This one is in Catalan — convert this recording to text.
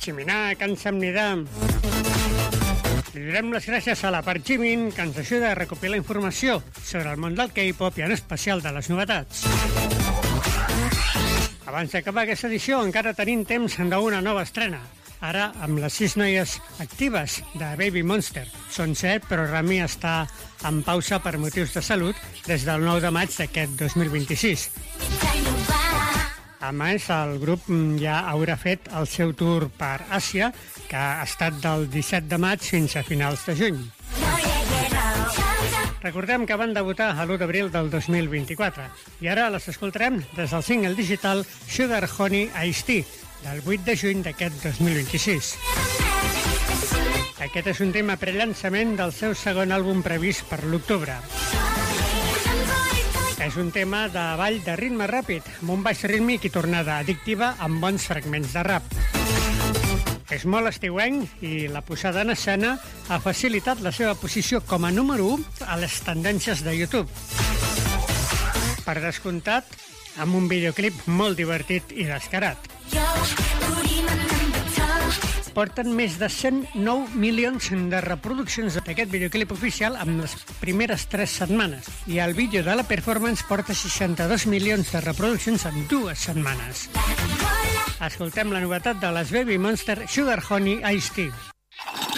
Ximinar, Can Samnidam. Li direm les gràcies a la Part Jimin, que ens ajuda a recopilar informació sobre el món del K-pop i en especial de les novetats. Abans d'acabar aquesta edició encara tenim temps d'una nova estrena. Ara amb les 6 noies actives de Baby Monster. Són 7, però Rami està en pausa per motius de salut des del 9 de maig d'aquest 2026. A més, el grup ja haurà fet el seu tour per Àsia, que ha estat del 17 de maig fins a finals de juny. Recordem que van debutar a l'1 d'abril del 2024 i ara les escoltarem des del single digital Sugar Honey Iced Tea del 8 de juny d'aquest 2026. Aquest és un tema prellançament del seu segon àlbum previst per l'octubre. És un tema de ball de ritme ràpid, amb un baix rítmic i tornada addictiva amb bons fragments de rap. És molt estiuenc i la posada en escena ha facilitat la seva posició com a número 1 a les tendències de YouTube. Per descomptat, amb un videoclip molt divertit i descarat. Porten més de 109 milions de reproduccions d'aquest videoclip oficial en les primeres 3 setmanes i el vídeo de la performance porta 62 milions de reproduccions en 2 setmanes. Escoltem la novetat de les Baby Monster Sugar Honey Iced Tea.